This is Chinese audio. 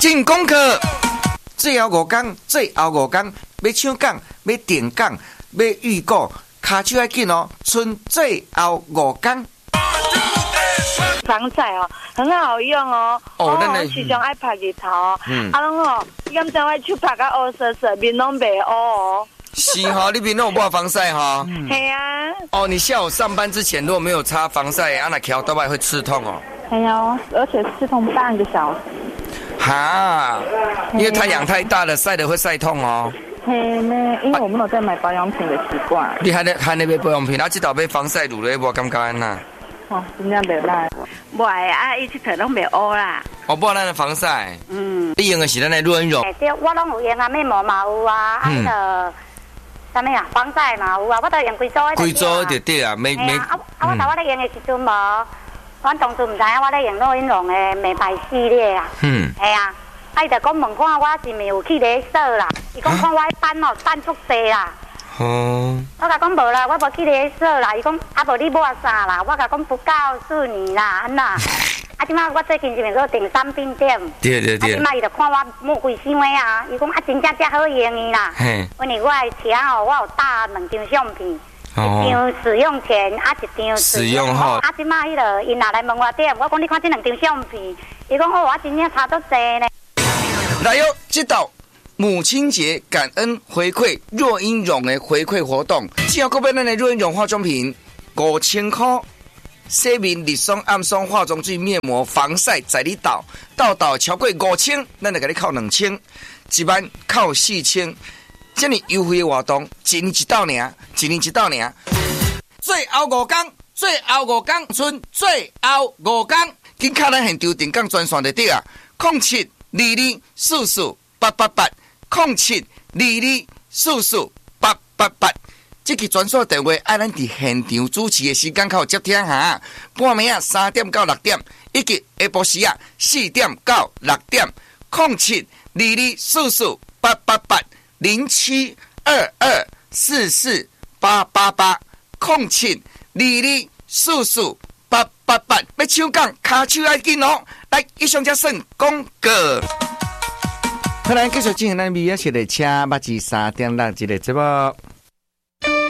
听功课。最后5天，最后5天，要抢讲，要定讲，要预告，卡手要紧哦，剩最后5天。 防晒哦，很好用哦。时常爱拍日头哦。拢哦，敢知我手拍到乌色色，面拢袂乌哦。 是哈，你面拢有抹防晒哈？ 系啊。 哦，你下午上班之前如果没有擦防晒，那翘到外会刺痛哦。 系啊，而且刺痛半个小时。 哈，因为太阳太大了，晒的会晒痛哦。 嘿呢，因为我没有在买保养品的习惯。 你还在买保养品，这道买防晒乳咧，无感觉安那？ 哦，真正袂歹。袂啊，伊这头拢袂乌啦。 哦，不然咱的防晒。你用的是咱的润绒。 对，我拢有用啊，面膜嘛有啊，啥物啊，防晒嘛有啊，我都用规组的。 规组就对啊，没。 我头我咧用的时阵无，我当初唔知影我咧用润绒的美白系列啊。系啊。伊就讲问看我是咪有去勒索啦？伊讲看我斑哦，斑足多啦。我甲讲无啦，我无去勒索啦。伊讲无你抹啥啦？我甲讲不告诉你啦，安那？即摆我最近是咪搁订3冰店？ 对。 即摆伊就看我抹规箱的啊，伊讲真正好用的啦。因为我的车哦，我有搭2张相片，一张使用前，一张使用后。即摆迄个因若来问我点，我讲你看这2张相片，伊讲我真正差足多呢。 来哟，这道母亲节感恩回馈若英绒的回馈活动，只要购买咱的若英绒化妆品5000块，洗面日霜、暗霜化妆水、面膜、防晒在你倒超过5000，咱就给你扣2000，一万扣4000，这么优惠的活动，一年一道尔，最后5天，剩最后5天，紧卡咱现场定岗专线就对啊，0722448888，0722448888，这个专属电话爱咱伫现场主持的时间靠接听哈，半暝啊3点到6点，以及下晡时啊4点到6点，0722448888，0722448888，要抢讲卡手要紧哦！来，以上才算广告。好，咱继续进行咱美食的车，目前3.6这个节目。